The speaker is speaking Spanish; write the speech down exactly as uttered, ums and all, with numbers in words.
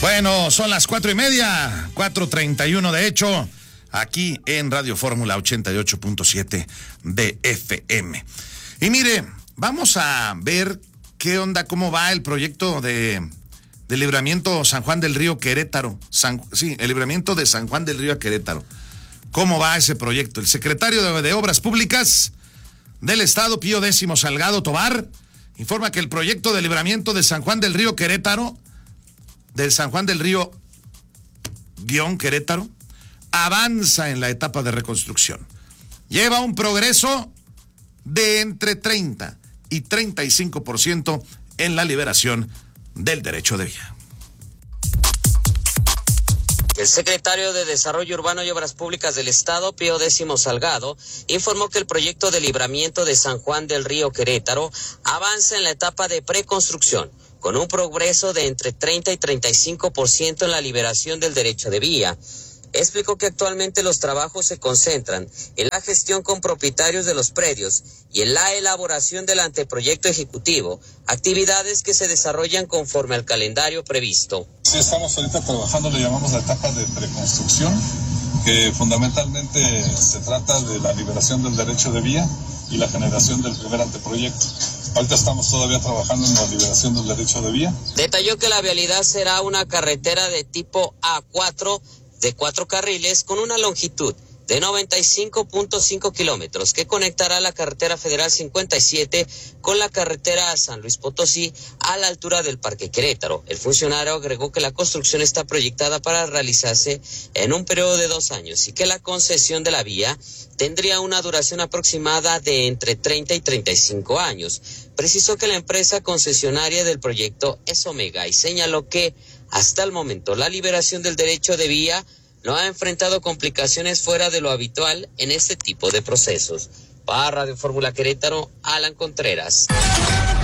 Bueno, son las cuatro y media, cuatro treinta y uno de hecho, aquí en Radio Fórmula ochenta y ocho punto siete de F M. Y mire, vamos a ver qué onda, cómo va el proyecto de, de libramiento San Juan del Río Querétaro. San, sí, el libramiento de San Juan del Río a Querétaro. ¿Cómo va ese proyecto? El secretario de, de Obras Públicas del Estado, Pío Décimo Salgado Tobar, informa que el proyecto de libramiento de San Juan del Río Querétaro, del San Juan del Río guión Querétaro, avanza en la etapa de reconstrucción. Lleva un progreso de entre treinta y treinta y cinco por ciento en la liberación del derecho de vía. El secretario de Desarrollo Urbano y Obras Públicas del Estado, Pío Décimo Salgado, informó que el proyecto de libramiento de San Juan del Río Querétaro avanza en la etapa de preconstrucción, con un progreso de entre treinta y treinta y cinco por ciento en la liberación del derecho de vía. Explicó que actualmente los trabajos se concentran en la gestión con propietarios de los predios y en la elaboración del anteproyecto ejecutivo, actividades que se desarrollan conforme al calendario previsto. Sí, estamos ahorita trabajando, le llamamos la etapa de preconstrucción, que fundamentalmente se trata de la liberación del derecho de vía y la generación del primer anteproyecto. Ahorita estamos todavía trabajando en la liberación del derecho de vía. Detalló que la vialidad será una carretera de tipo A cuatro de cuatro carriles con una longitud de noventa y cinco punto cinco kilómetros que conectará la carretera federal cincuenta y siete con la carretera San Luis Potosí a la altura del Parque Querétaro. El funcionario agregó que la construcción está proyectada para realizarse en un periodo de dos años y que la concesión de la vía tendría una duración aproximada de entre treinta y treinta y cinco años. Precisó que la empresa concesionaria del proyecto es Omega y señaló que hasta el momento la liberación del derecho de vía no ha enfrentado complicaciones fuera de lo habitual en este tipo de procesos. Para Radio Fórmula Querétaro, Alan Contreras.